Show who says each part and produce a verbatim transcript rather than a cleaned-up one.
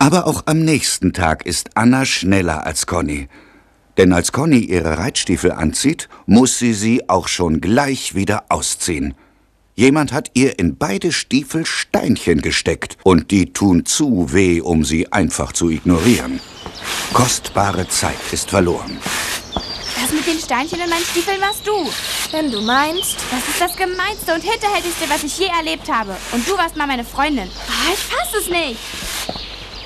Speaker 1: Aber auch am nächsten Tag ist Anna schneller als Conny. Denn als Conny ihre Reitstiefel anzieht, muss sie sie auch schon gleich wieder ausziehen. Jemand hat ihr in beide Stiefel Steinchen gesteckt und die tun zu weh, um sie einfach zu ignorieren. Kostbare Zeit ist verloren.
Speaker 2: Das mit den Steinchen in meinen Stiefeln warst du.
Speaker 3: Wenn du meinst.
Speaker 2: Das ist das Gemeinste und Hinterhältigste, was ich je erlebt habe. Und du warst mal meine Freundin. Ah, ich fass es nicht.